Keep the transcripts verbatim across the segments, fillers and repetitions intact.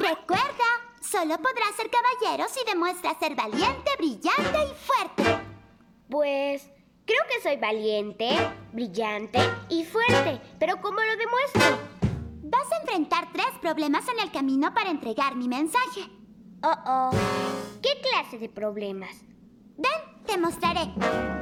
Recuerda, solo podrás ser caballero si demuestras ser valiente, brillante y fuerte. Pues creo que soy valiente, brillante y fuerte. ¿Pero cómo lo demuestro? Vas a enfrentar tres problemas en el camino para entregar mi mensaje. Oh, oh. ¿Qué clase de problemas? Ven, te mostraré.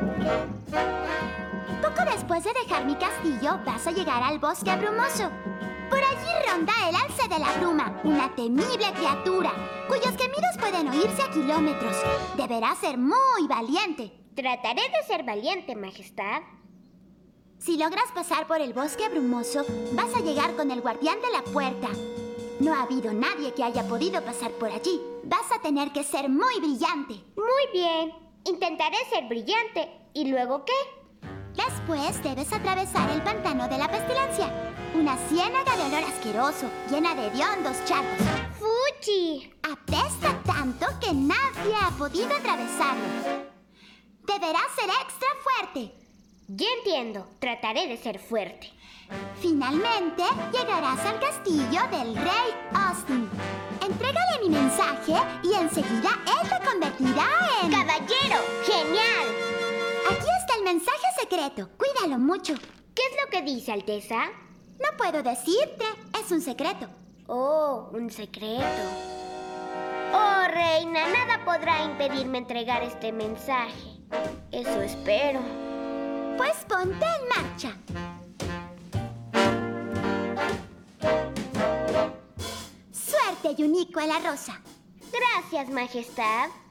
Poco después de dejar mi castillo, vas a llegar al bosque brumoso. Por allí ronda el alce de la bruma, una temible criatura, cuyos gemidos pueden oírse a kilómetros. Deberás ser muy valiente. Trataré de ser valiente, Majestad. Si logras pasar por el bosque brumoso, vas a llegar con el guardián de la puerta. No ha habido nadie que haya podido pasar por allí. Vas a tener que ser muy brillante. Muy bien. Intentaré ser brillante. ¿Y luego qué? Después debes atravesar el pantano de la pestilencia. Una ciénaga de olor asqueroso, llena de hediondos charcos. ¡Fuchi! Apesta tanto que nadie ha podido atravesarlo. Deberás ser extra fuerte. Ya entiendo. Trataré de ser fuerte. Finalmente, llegarás al castillo del rey Austin. Entrégale mi mensaje y enseguida él te convertirá en... ¡Caballero! ¡Genial! Aquí está el mensaje secreto. Cuídalo mucho. ¿Qué es lo que dice, Alteza? No puedo decirte. Es un secreto. Oh, un secreto. Oh, reina, nada podrá impedirme entregar este mensaje. Eso espero. Pues ponte en marcha. Suerte, Yunico a la rosa. Gracias, Majestad.